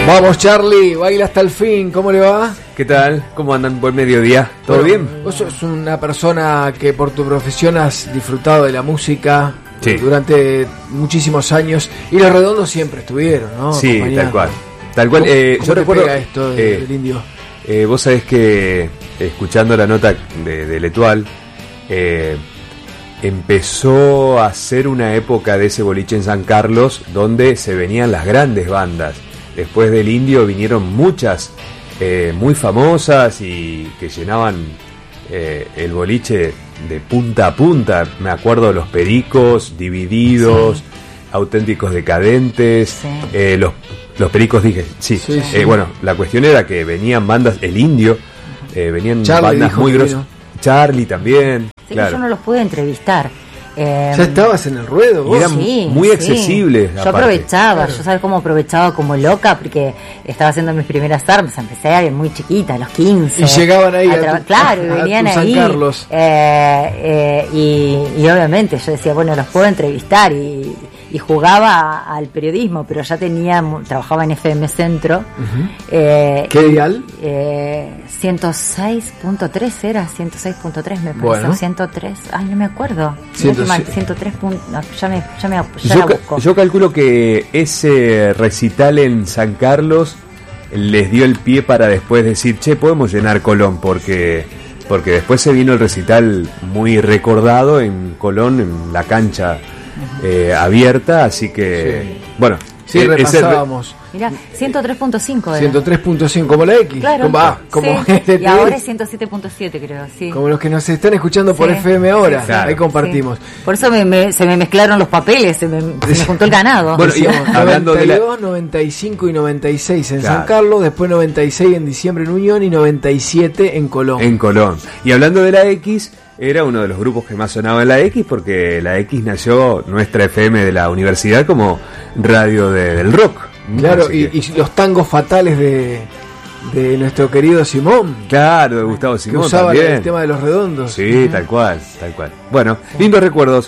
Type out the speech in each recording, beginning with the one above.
Vamos, Charlie, baila hasta el fin. ¿Cómo le va? ¿Qué tal? ¿Cómo andan? Buen mediodía. ¿Todo bien? Vos sos una persona que por tu profesión has disfrutado de la música durante muchísimos años, y los Redondos siempre estuvieron, ¿no? Sí, tal cual. Tal cual. Yo recuerdo esto del Indio. Vos sabés que escuchando la nota de L'Etoile, empezó a ser una época de ese boliche en San Carlos donde se venían las grandes bandas. Después del Indio vinieron muchas muy famosas y que llenaban el boliche de punta a punta. Me acuerdo de Los Pericos, Divididos, sí. Auténticos Decadentes, sí. Los Pericos dije, sí. Bueno, la cuestión era que venían bandas, el Indio, venían Charlie, bandas muy grosas. Charlie también. Sí, claro. Yo no los pude entrevistar. ¿Ya estabas en el ruedo vos? Eran muy accesibles. Yo aprovechaba, yo sabes cómo aprovechaba como loca, porque estaba haciendo mis primeras armas, empecé muy chiquita, a los 15. Y llegaban ahí claro, y venían ahí. San Carlos. Y obviamente yo decía, bueno, los puedo entrevistar, y jugaba al periodismo, pero ya trabajaba en FM Centro. Uh-huh. ¿Qué dial? 106.3 era, 106.3 me parece, bueno. 103, ay, no me acuerdo. 103. Ya la busco. Yo calculo que ese recital en San Carlos les dio el pie para después decir, che, podemos llenar Colón, porque después se vino el recital muy recordado en Colón, en la cancha abierta, así que bueno, sí, repasábamos. Mirá, 103.5 era. 103.5, como la X. Claro, como sí. Y ahora es 107.7, creo, sí. Como los que nos están escuchando por FM ahora, claro. Ahí compartimos. Sí. Por eso se me mezclaron los papeles, se me juntó el ganado. Bueno, y hablando 92, 95 y 96 en claro. San Carlos, después 96 en diciembre en Unión y 97 en Colón. En Colón. Y hablando de la X, era uno de los grupos que más sonaba en la X, porque la X nació, nuestra FM de la universidad, como radio del rock. Claro, y los tangos fatales de nuestro querido Simón. Claro, de Gustavo Simón, que usaba también. El tema de los Redondos. Sí, tal cual. Bueno, lindos recuerdos.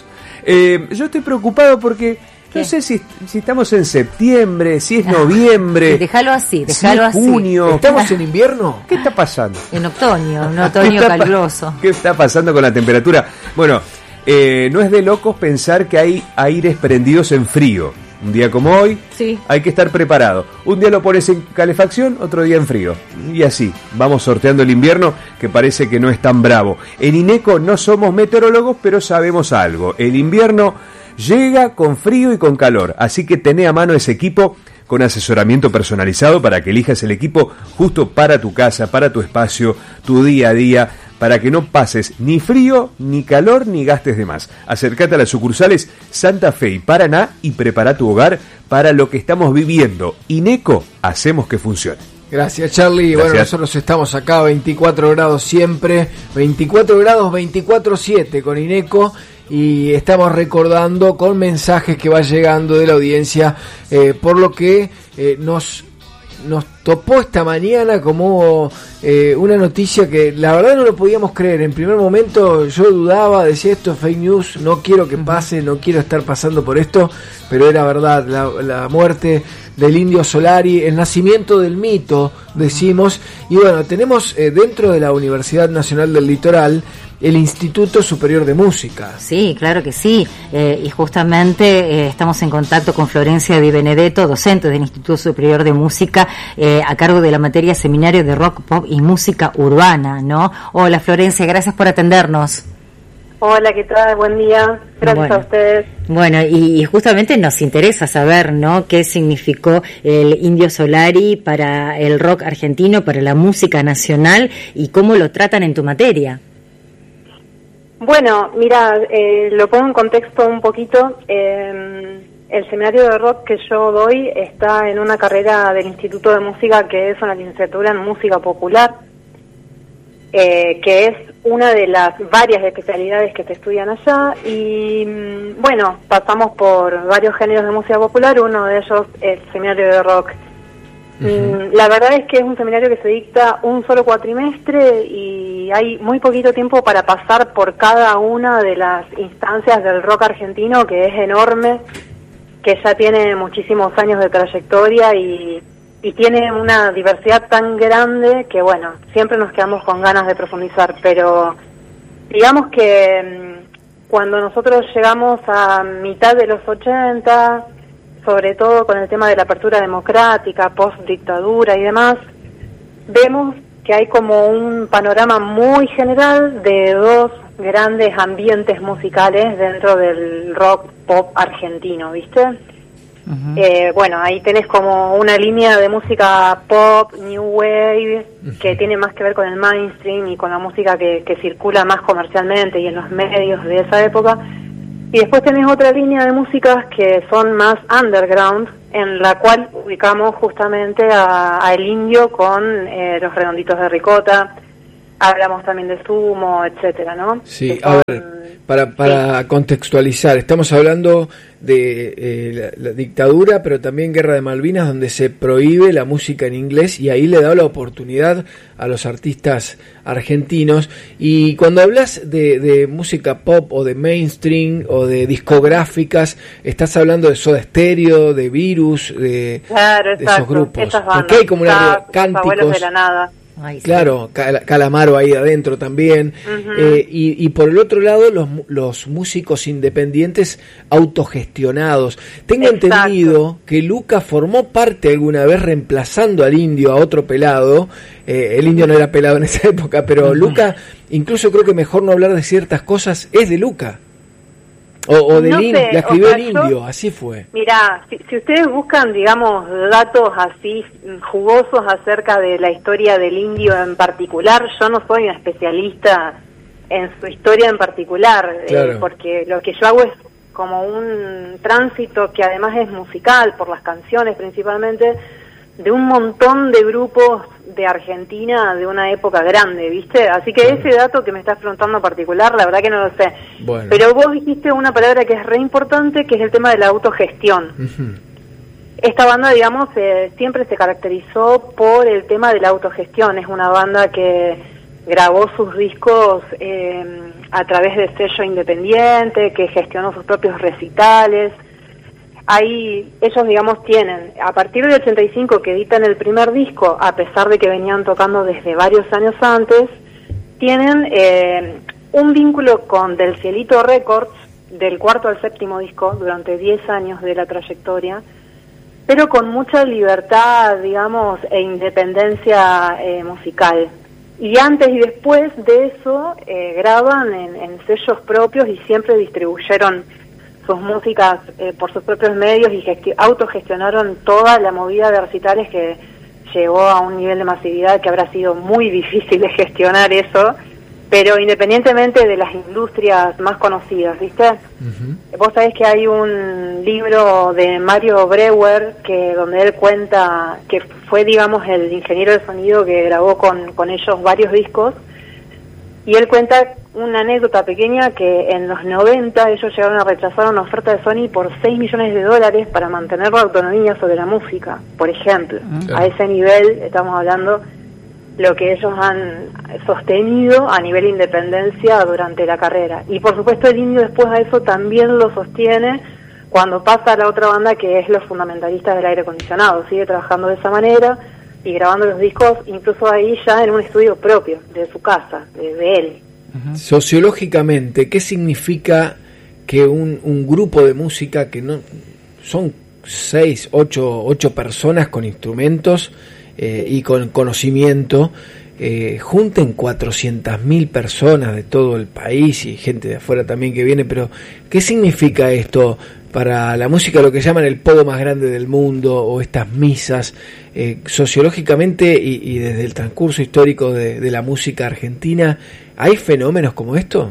Yo estoy preocupado porque no sé si estamos en septiembre, si es noviembre. Sí, déjalo así. Junio. ¿Estamos en invierno? ¿Qué está pasando? En otoño, un otoño caluroso. ¿Qué está pasando con la temperatura? Bueno, no es de locos pensar que hay aires prendidos en frío. Un día como hoy, sí. Hay que estar preparado. Un día lo pones en calefacción, otro día en frío. Y así, vamos sorteando el invierno, que parece que no es tan bravo. En INECO no somos meteorólogos, pero sabemos algo. El invierno llega con frío y con calor. Así que tené a mano ese equipo con asesoramiento personalizado para que elijas el equipo justo para tu casa, para tu espacio, tu día a día, para que no pases ni frío, ni calor, ni gastes de más. Acércate a las sucursales Santa Fe y Paraná y prepara tu hogar para lo que estamos viviendo. INECO, hacemos que funcione. Gracias, Charlie. Gracias. Bueno, nosotros estamos acá, 24 grados siempre, 24 grados 24/7 con INECO, y estamos recordando con mensajes que va llegando de la audiencia, por lo que nos topó esta mañana como una noticia que la verdad no lo podíamos creer. En primer momento yo dudaba, decía, esto es fake news, no quiero que pase, no quiero estar pasando por esto, pero era verdad, la muerte del Indio Solari, el nacimiento del mito, decimos. Y bueno, tenemos dentro de la Universidad Nacional del Litoral el Instituto Superior de Música. Sí, claro que sí, y justamente estamos en contacto con Florencia Di Benedetto, docente del Instituto Superior de Música, a cargo de la materia Seminario de Rock, Pop y Música Urbana, ¿no? Hola Florencia, gracias por atendernos. Hola, ¿qué tal? Buen día. Gracias a ustedes. Bueno, y justamente nos interesa saber, ¿no?, qué significó el Indio Solari para el rock argentino, para la música nacional, y cómo lo tratan en tu materia. Bueno, mira, lo pongo en contexto un poquito. El seminario de rock que yo doy está en una carrera del Instituto de Música que es una licenciatura en música popular, que es una de las varias especialidades que se estudian allá. Y bueno, pasamos por varios géneros de música popular, uno de ellos es el seminario de rock. Uh-huh. La verdad es que es un seminario que se dicta un solo cuatrimestre y hay muy poquito tiempo para pasar por cada una de las instancias del rock argentino, que es enorme, que ya tiene muchísimos años de trayectoria y y tiene una diversidad tan grande que, bueno, siempre nos quedamos con ganas de profundizar, pero digamos que cuando nosotros llegamos a mitad de los 80, sobre todo con el tema de la apertura democrática, post-dictadura y demás, vemos que hay como un panorama muy general de dos grandes ambientes musicales dentro del rock pop argentino, ¿viste? Bueno, ahí tenés como una línea de música pop, new wave, que tiene más que ver con el mainstream y con la música que circula más comercialmente y en los medios de esa época. Y después tenés otra línea de músicas que son más underground, en la cual ubicamos justamente a El Indio con Los Redonditos de Ricota. Hablamos también de Sumo, etcétera, ¿no? Sí, a ver, para contextualizar, estamos hablando de la dictadura, pero también Guerra de Malvinas, donde se prohíbe la música en inglés, y ahí le da la oportunidad a los artistas argentinos. Y cuando hablas de música pop o de mainstream o de discográficas, estás hablando de Soda Stereo, de Virus, de esos grupos. Porque hay como una cánticos de la nada. Ay, sí. Claro, Calamaro ahí adentro también. Y por el otro lado, los músicos independientes autogestionados. Tengo entendido que Luca formó parte alguna vez reemplazando al Indio, a otro pelado. El Indio no era pelado en esa época, pero Luca, incluso creo que mejor no hablar de ciertas cosas, es de Luca. O del Indio, la escribió el Indio, así fue. Mirá, si ustedes buscan, digamos, datos así jugosos acerca de la historia del Indio en particular, yo no soy una especialista en su historia en particular, claro. Porque lo que yo hago es como un tránsito que además es musical, por las canciones principalmente, de un montón de grupos de Argentina de una época grande, ¿viste? Así que ese dato que me estás preguntando en particular, la verdad que no lo sé. Bueno. Pero vos dijiste una palabra que es re importante, que es el tema de la autogestión. Esta banda, digamos, siempre se caracterizó por el tema de la autogestión. Es una banda que grabó sus discos a través de sello independiente, que gestionó sus propios recitales. Ahí ellos, digamos, tienen, a partir del 85 que editan el primer disco, a pesar de que venían tocando desde varios años antes, tienen un vínculo con Del Cielito Records, del cuarto al séptimo disco, durante 10 años de la trayectoria, pero con mucha libertad, digamos, e independencia musical. Y antes y después de eso, graban en sellos propios y siempre distribuyeron sus músicas por sus propios medios y autogestionaron toda la movida de recitales, que llegó a un nivel de masividad que habrá sido muy difícil de gestionar eso, pero independientemente de las industrias más conocidas, ¿viste? Vos sabés que hay un libro de Mario Breuer donde él cuenta que fue, digamos, el ingeniero de sonido que grabó con ellos varios discos, y él cuenta una anécdota pequeña que en los 90 ellos llegaron a rechazar una oferta de Sony por $6 millones para mantener la autonomía sobre la música, por ejemplo. A ese nivel estamos hablando lo que ellos han sostenido a nivel independencia durante la carrera. Y por supuesto el Indio después a eso también lo sostiene cuando pasa a la otra banda, que es Los Fundamentalistas del Aire Acondicionado. Sigue trabajando de esa manera y grabando los discos, incluso ahí ya en un estudio propio, de su casa, de él. Sociológicamente, ¿qué significa que un grupo de música, que no son 6, 8 personas con instrumentos y con conocimiento, junten 400.000 personas de todo el país y gente de afuera también que viene? Pero ¿qué significa esto para la música, lo que llaman el pogo más grande del mundo, o estas misas, sociológicamente y desde el transcurso histórico de la música argentina? ¿Hay fenómenos como esto?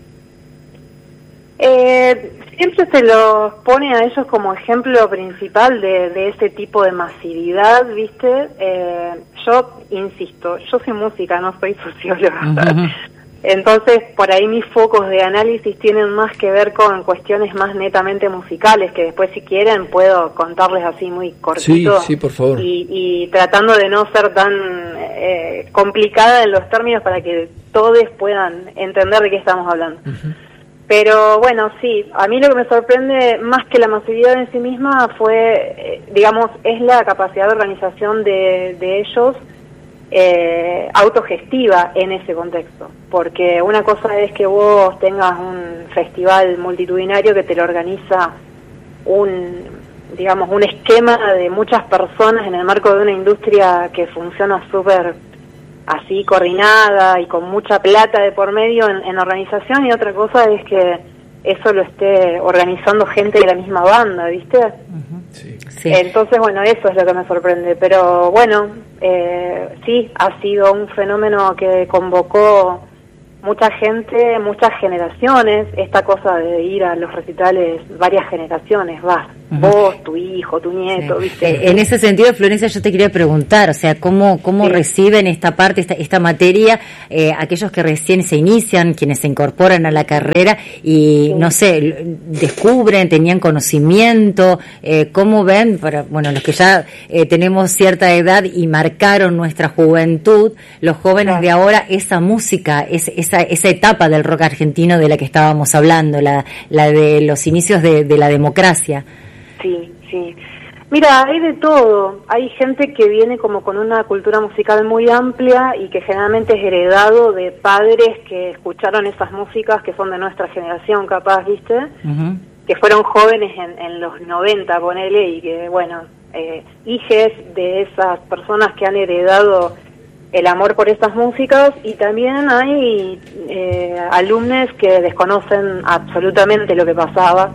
Siempre se los pone a ellos como ejemplo principal de ese tipo de masividad, ¿viste? Yo insisto, yo soy música, no soy socióloga. Entonces, por ahí mis focos de análisis tienen más que ver con cuestiones más netamente musicales, que después, si quieren, puedo contarles así muy cortito. Sí, por favor. Y tratando de no ser tan complicada en los términos para que todos puedan entender de qué estamos hablando. Pero bueno, sí, a mí lo que me sorprende más que la masividad en sí misma fue, digamos, es la capacidad de organización de ellos, autogestiva en ese contexto. Porque una cosa es que vos tengas un festival multitudinario que te lo organiza digamos, un esquema de muchas personas en el marco de una industria que funciona súper así coordinada y con mucha plata de por medio en organización, y otra cosa es que eso lo esté organizando gente de la misma banda, ¿viste? Sí. Sí. Entonces, bueno, eso es lo que me sorprende, pero bueno, sí, ha sido un fenómeno que convocó mucha gente, muchas generaciones, esta cosa de ir a los recitales, varias generaciones, vas, vos, tu hijo, tu nieto, sí. ¿viste? En ese sentido, Florencia, yo te quería preguntar, o sea, ¿cómo Sí. reciben esta parte, esta materia, aquellos que recién se inician, quienes se incorporan a la carrera y, Sí. no sé, descubren, tenían conocimiento, cómo ven, bueno, los que ya tenemos cierta edad y marcaron nuestra juventud, los jóvenes Claro. de ahora, esa música, esa etapa del rock argentino de la que estábamos hablando, la de los inicios de la democracia? Sí, sí. Mira, hay de todo. Hay gente que viene como con una cultura musical muy amplia y que generalmente es heredado de padres que escucharon esas músicas que son de nuestra generación, capaz, ¿viste? Uh-huh. Que fueron jóvenes en los 90, ponele, y que, bueno, hijes de esas personas que han heredado el amor por estas músicas, y también hay alumnos que desconocen absolutamente lo que pasaba,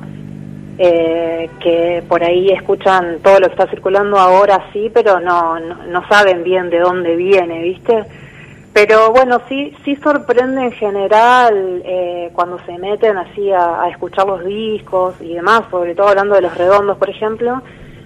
que por ahí escuchan todo lo que está circulando ahora, sí, pero no saben bien de dónde viene, ¿viste? Pero bueno, sí sorprende en general cuando se meten así a escuchar los discos y demás, sobre todo hablando de Los Redondos, por ejemplo.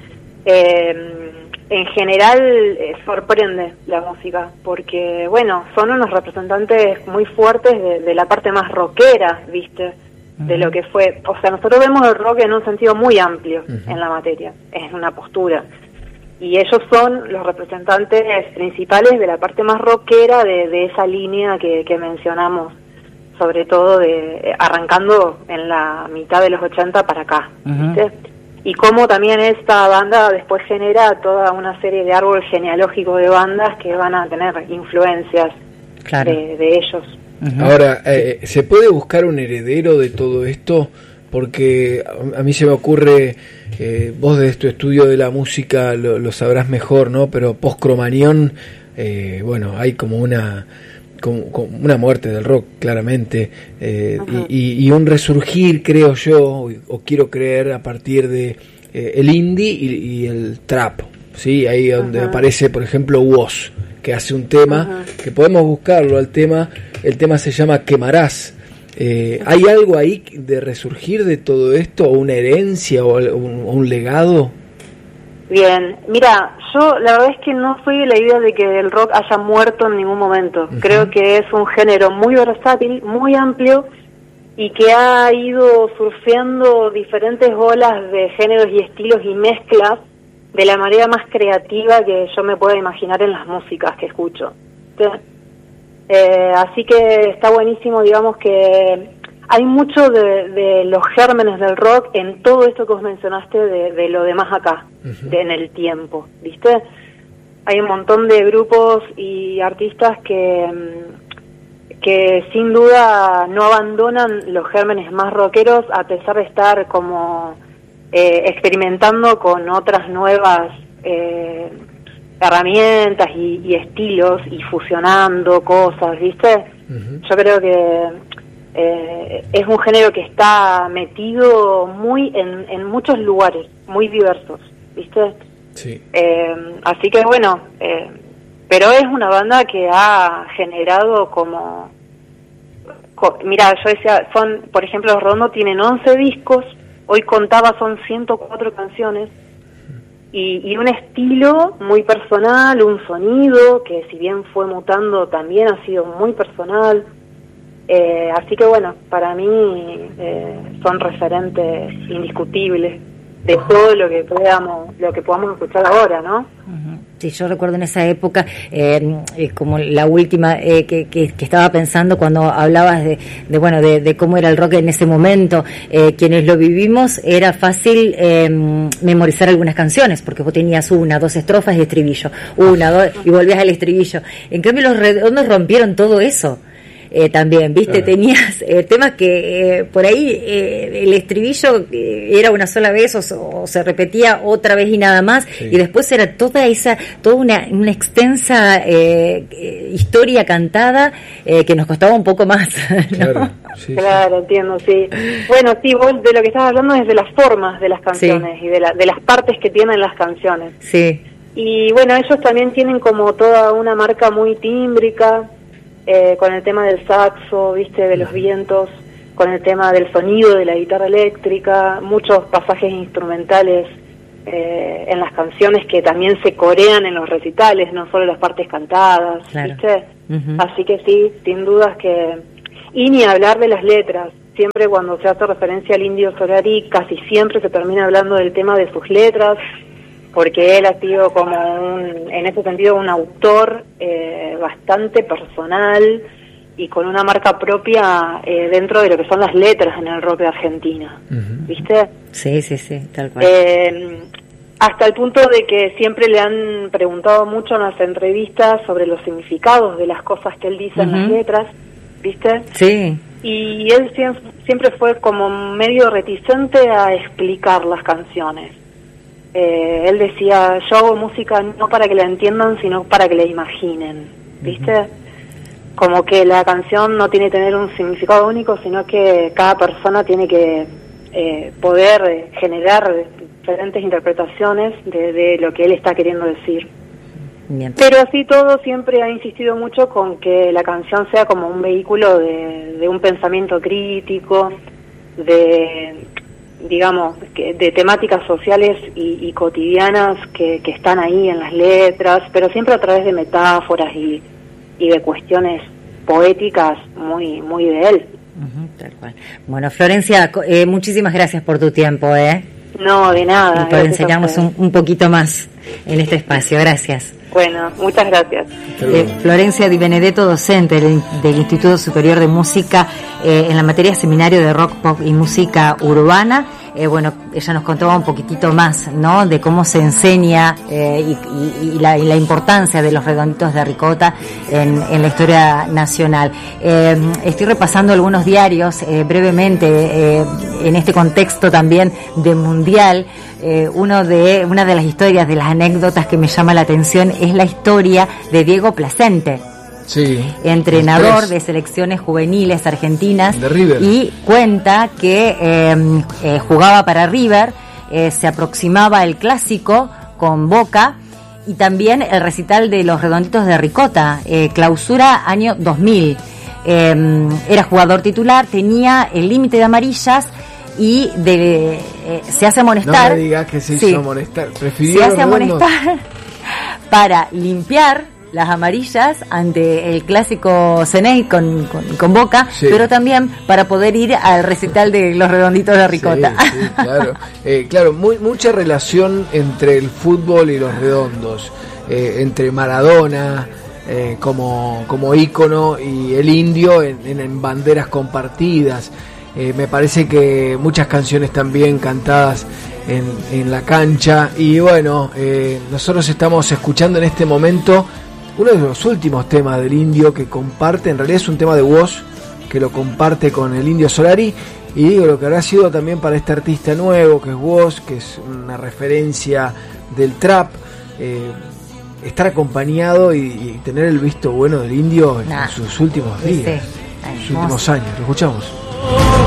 En general sorprende la música, porque bueno, son unos representantes muy fuertes de la parte más rockera, ¿viste? De lo que fue, o sea, nosotros vemos el rock en un sentido muy amplio en la materia, es una postura, y ellos son los representantes principales de la parte más rockera de esa línea que mencionamos, sobre todo arrancando en la mitad de los 80 para acá, ¿viste? Y cómo también esta banda después genera toda una serie de árbol genealógico de bandas que van a tener influencias, claro, de ellos. Ahora, ¿se puede buscar un heredero de todo esto? Porque a mí se me ocurre, vos desde tu estudio de la música lo sabrás mejor, ¿no? Pero post-Cromañón, bueno, hay como una muerte del rock, claramente, y un resurgir, creo yo, o quiero creer, a partir de el indie y el trap, ¿sí? Ahí donde aparece, por ejemplo, Woz, que hace un tema, que podemos buscarlo, el tema se llama Quemarás. ¿Hay algo ahí de resurgir de todo esto, o una herencia, o un legado? Bien, mira, yo la verdad es que no soy de la idea de que el rock haya muerto en ningún momento. Creo que es un género muy versátil, muy amplio, y que ha ido surfeando diferentes olas de géneros y estilos y mezclas de la manera más creativa que yo me pueda imaginar en las músicas que escucho. Así que está buenísimo, digamos, que hay mucho de los gérmenes del rock en todo esto que vos mencionaste de lo demás acá, en el tiempo, ¿viste? Hay un montón de grupos y artistas que sin duda no abandonan los gérmenes más rockeros, a pesar de estar como experimentando con otras nuevas herramientas y estilos, y fusionando cosas, ¿viste? Yo creo que es un género que está metido muy en muchos lugares, muy diversos, ¿viste? Sí. Así que bueno, pero es una banda que ha generado como... Mira, yo decía, por ejemplo, Los Redondos tienen 11 discos, hoy contaba, son 104 canciones, y un estilo muy personal, un sonido que, si bien fue mutando, también ha sido muy personal. Así que bueno, para mí son referentes indiscutibles. de todo lo que podamos escuchar ahora, ¿no? Uh-huh. Sí, yo recuerdo en esa época, como la última que estaba pensando cuando hablabas de cómo era el rock en ese momento, quienes lo vivimos, era fácil memorizar algunas canciones, porque vos tenías 1, 2 estrofas y estribillo, 1, 2, y volvías al estribillo. En cambio, los Redondos rompieron todo eso. También, ¿viste? Claro. Tenías temas que por ahí el estribillo era una sola vez o se repetía otra vez y nada más, sí. Y después era toda una extensa historia cantada que nos costaba un poco más, ¿no? Claro, sí, claro, entiendo, sí. Bueno, sí, vos de lo que estás hablando es de las formas de las canciones, sí. Y de las partes que tienen las canciones. Sí. Y bueno, ellos también tienen como toda una marca muy tímbrica, con el tema del saxo, viste, de los vientos, con el tema del sonido de la guitarra eléctrica, muchos pasajes instrumentales en las canciones que también se corean en los recitales, no solo las partes cantadas, claro. ¿Viste? Uh-huh. Así que sí, sin dudas que... Y ni hablar de las letras, siempre cuando se hace referencia al Indio Solari, casi siempre se termina hablando del tema de sus letras, porque él ha sido como en ese sentido un autor bastante personal y con una marca propia dentro de lo que son las letras en el rock de Argentina, uh-huh. ¿Viste? Sí, tal cual. Hasta el punto de que siempre le han preguntado mucho en las entrevistas sobre los significados de las cosas que él dice, uh-huh. En las letras, ¿viste? Sí. Y él siempre fue como medio reticente a explicar las canciones. Él decía, yo hago música no para que la entiendan, sino para que la imaginen, ¿viste? Uh-huh. Como que la canción no tiene que tener un significado único, sino que cada persona tiene que poder generar diferentes interpretaciones de lo que él está queriendo decir. Bien. Pero así todo siempre ha insistido mucho con que la canción sea como un vehículo de un pensamiento crítico, digamos, de temáticas sociales y cotidianas que están ahí en las letras, pero siempre a través de metáforas y de cuestiones poéticas muy muy de él. Uh-huh, tal cual. Bueno, Florencia, muchísimas gracias por tu tiempo, No, de nada. Y por enseñarnos un poquito más en este espacio. Gracias. Bueno, muchas gracias. Florencia Di Benedetto, docente del Instituto Superior de Música en la materia Seminario de Rock, Pop y Música Urbana. Bueno, ella nos contaba un poquitito más, ¿no?, de cómo se enseña y la importancia de los Redonditos de Ricota en la historia nacional. Estoy repasando algunos diarios brevemente en este contexto también de mundial. Una de las historias, de las anécdotas que me llama la atención es la historia de Diego Placente. Sí, entrenador de selecciones juveniles argentinas, de River. Y cuenta que jugaba para River, se aproximaba el clásico con Boca y también el recital de los Redonditos de Ricota, clausura año 2000. Era jugador titular, tenía el límite de amarillas y se hace amonestar. No me digas que se hizo amonestar. Se hace amonestar para limpiar las amarillas ante el clásico Ceney con Boca, sí. Pero también para poder ir al recital de los Redonditos de Ricota. Sí, claro. Claro, mucha relación entre el fútbol y los Redondos, entre Maradona como ícono y el Indio en banderas compartidas. Me parece que muchas canciones también cantadas en la cancha. Y bueno, nosotros estamos escuchando en este momento uno de los últimos temas del Indio que comparte, en realidad es un tema de Woz que lo comparte con el Indio Solari, y digo lo que habrá sido también para este artista nuevo que es Woz, que es una referencia del trap, estar acompañado y tener el visto bueno del Indio en sus últimos días, sus últimos años. Lo escuchamos.